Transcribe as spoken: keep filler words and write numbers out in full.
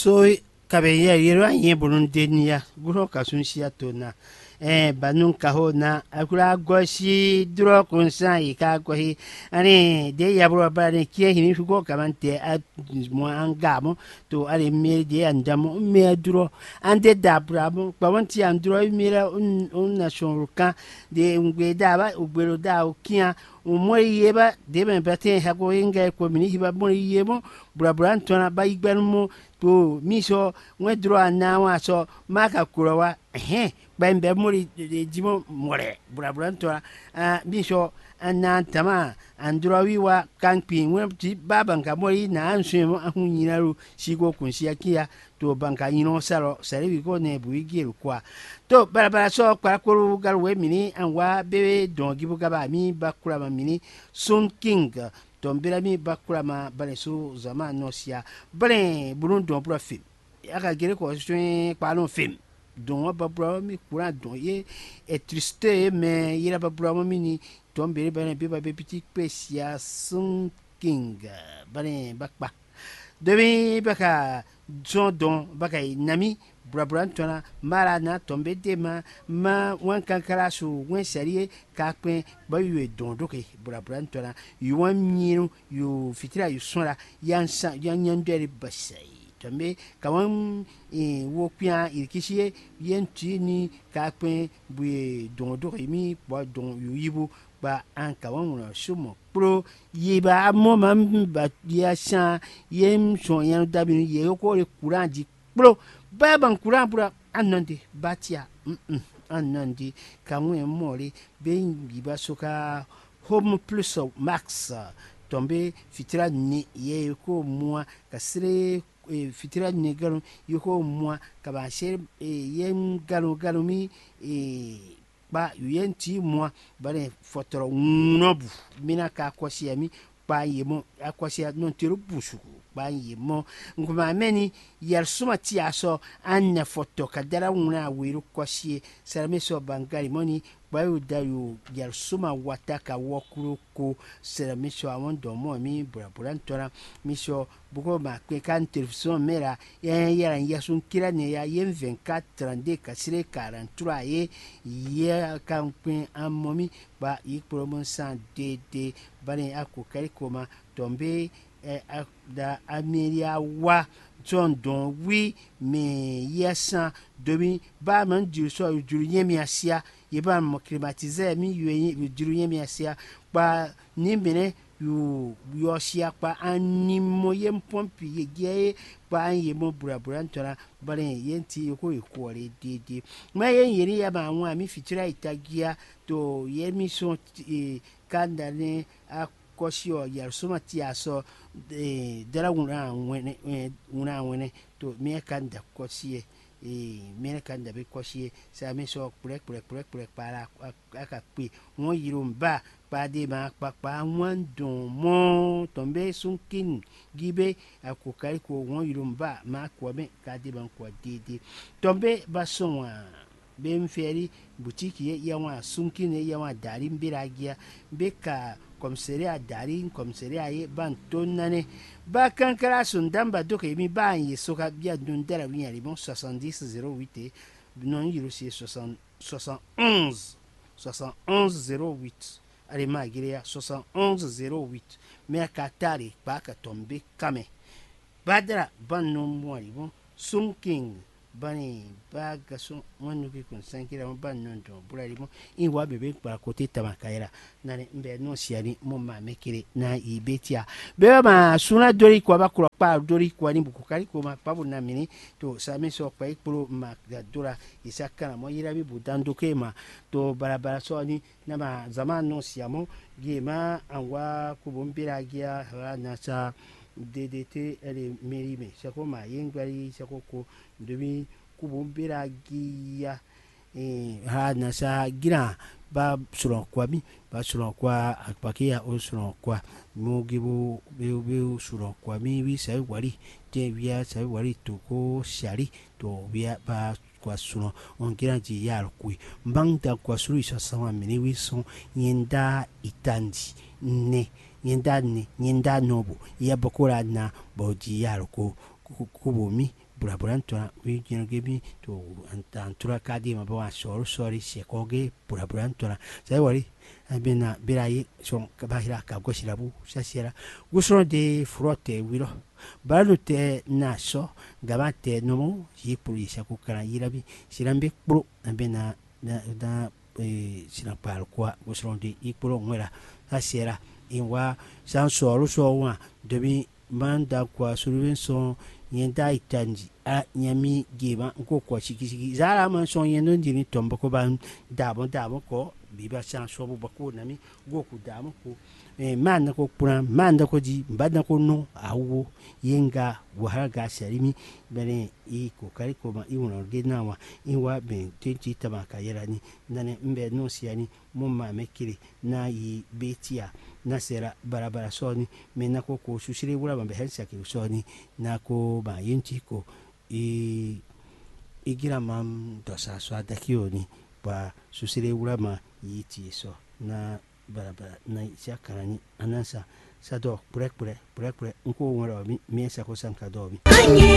so kabeya yero anye Burundinia guro kasunshia tona eh banun kahona akura goshi duro kunsa ikako hi ani de yabro bane kie hini fugo kamante at mo angamo to ale me de andamo me duro ande dabramo bawanti andro mira un un nation kan de ngwe daba ugbero da okia umori yeba de ben bate hako inga ko mini hiba mori yebo brabran tona ba igbenmo to miso ngwedro anawa so maka kurowa eh bembe muri jimo more brabran tona a miso anan tama andro wiwa kanpi ngwenti babanka mori na answemo ahunyinaru sigo kunsia kia to banka yino saro sare wi ko ne buigiru kwa to barabara so kwa kuru garwe mini anwa bebe don gibu gaba mi bakura ma mini Sun King tombera mi bakura ma bale so zaman no sia bale burun don pro film aka gere ko so pa no film don ba bro mi kura don ye e triste mais ira ba bro mi ni tombere bale be ba be petit pesia Sun King bale bakpa demi baka John don baka nami brabran tona mara na tombe dema ma wan kankara su wen serie kakpen ba yu don doke brabran tona yu wan miru yu fitira yu sora yansa yanyandere basai tombe kawan e wo pia irkishie yenti ni kakpen bu don doke mi ba don yu yibu ba an kawan na sumo pro yiba mo mam ba ya sha yem so yan dabi ye ko le courant di pro ba ban courant pura anande batia mm anande kamu e mori be yiba soka home plus max tombe fitira ni ye ko moi kasre fitira ni garo ye ko moi ka ba sher yem garo garo mi e ba yenti moi bare fotoro nobu mina ka kwasia mi pa yemo akwasia non tiro busu ba yemo nguma meni yar suma ti aso anna foto kadara una wiru kwasie sarame so bangari moni ba yu dayu yar suma wataka wokuru ko sarame so awon do mo mi buraburan tora mi so bugo ma kwe kan television mera ya ya yasun kira ne ya yen vingt-quatre trente kasire quarante-trois ye ya kan kwen amomi ba ikpromo san dede bane akokari koma tombe eh, da ameria wa John don wi me yesa domi ba man ju so ju yemi asia ye ba mo climatiser mi yu ju yemi asia ba ni mene yu yo sia pa animo yem pompi ye ge pa ye mo burabura ntora bare yenti ko ikore dede ma yen yeri ya ba won ami fitira itagia to yemi so e kandane akosio yarsuma tiaso e dara wuna wene wuna wene to me kanda kosie e me kanda be kosie sa me so prek prek prek prek para aka pe won yirumba pa de ma pa pa won don mo tombe sunkin gibe akokari ko won yirumba ma ko me ka de ban ko dede tombe bason ben feri boutique ye yawa sunkin ye yawa dari mbiragia beka komisaria dari komisaria ye ban tonnane ba kankara sun damba doke mi ba yi soka bia dun dara wi yari bon soixante-dix zéro huit non yiro si soixante soixante et onze soixante et onze zéro huit ale magria soixante et onze zéro huit me katari ba ka tombe kame badra ban no mwari bon sunking bani ba gaso wanu ki kun sankira mo ban non do bulari mo in wa bebe para kote tamakaira na mbe no siani mo ma mekere na ibetia be ma suna dori kwa ba kuro pa dori kwa ni bukukari ko ma pabu na mini to same so pa ikpro ma dora isaka mo yira bi budando kema to barabara so ni na ma zaman no siamo gema anwa kubombira gia na sa D D T ele merime sako ma yengwari sako ko demi kubombera gia eh ha na sa gira ba suron kwa mi ba suron kwa akpakia o suron kwa mo gibo be be suron kwa mi wi sai wari te via sai wari to ko shari to via ba kwa suron on gira ji yar kui mbangda kwa suru isa sama mini wi son yenda itandi ne yenda ne yenda nobo ya bakura na boji yar ko kubomi pura pura ntona wi jino gebi to antura kadi ma ba soro sori se koge pura pura ntona sai wari abena birayi son kabahira ka gosirabu sasiera gusro de frote wiro balu te naso gabate nomo yipuri sakukara yirabi sirambe pro abena da da e sinapal kwa gusro de ipro ngwera sasiera inwa san soro so wa debi manda kwa suruvin son yenda itanji a nyami geba ko ko chiki zara man son yendo ndini tombo ko ban dabo dabo ko biba san so bu ko nami goku damo ko e man ko pura man ko ji mbada ko no awo yenga wahaga sarimi bene i ko kari ko ma i wono genawa inwa ben tenti tabaka yerani nane mbe no siani mumma mekiri na yi betia na sera barabara soni me na ko ko susire wura ba helsa ki soni na ko ba yinti ko i igira mam dosa so adakioni ba susire wura ma yiti so na barabara na siakarani anansa sado pure pure pure pure nko wura mi mi sa ko sanka do mi